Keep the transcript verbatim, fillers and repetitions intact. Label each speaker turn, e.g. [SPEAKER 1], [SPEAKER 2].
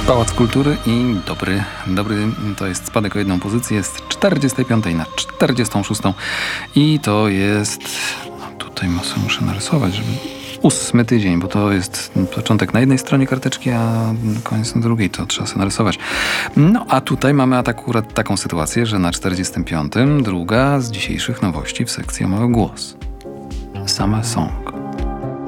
[SPEAKER 1] Pałac Kultury i dobry, dobry, to jest spadek o jedną pozycję z czterdziestej piątej na czterdziestą szóstą i to jest, no tutaj muszę narysować, żeby ósmy tydzień, bo to jest początek na jednej stronie karteczki, a koniec na drugiej, to trzeba sobie narysować. No a tutaj mamy akurat taką sytuację, że na czterdziestym piątym druga z dzisiejszych nowości w sekcji o mały głos. Summer Song.